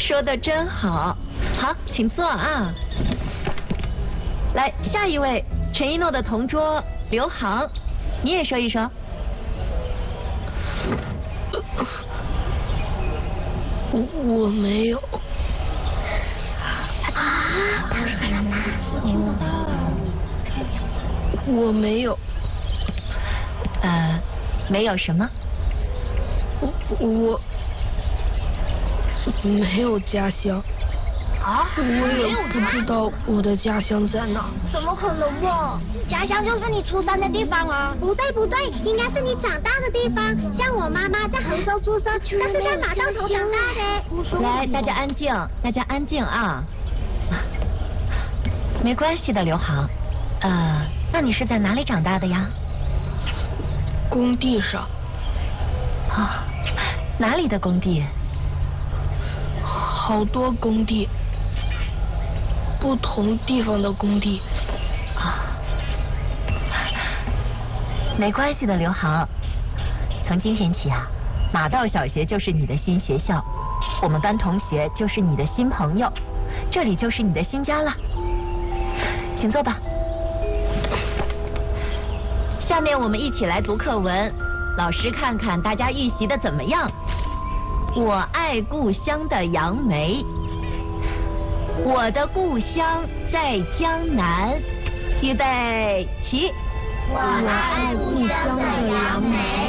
说的真好。好，请坐啊。来，下一位，陈一诺的同桌刘航，你也说一说。 我没有。我没有。 没有什么？ 我没有家乡。 啊？ 我也不知道我的家乡在哪。 怎么可能嘛？家乡就是你出生的地方啊。不对，应该是你长大的地方。像我妈妈在杭州出生，但是在马道头长大的。 来，大家安静，大家安静啊。没关系的，刘航。那你是在哪里长大的呀？ 工地上。 啊，哪里的工地？ 好多工地，不同地方的工地。 没关系的，刘航。从今天起啊，马道小学就是你的新学校，我们班同学就是你的新朋友，这里就是你的新家了。请坐吧。下面我们一起来读课文，老师看看大家预习的怎么样。我爱故乡的杨梅，我的故乡在江南。预备起。 我爱故乡的杨梅，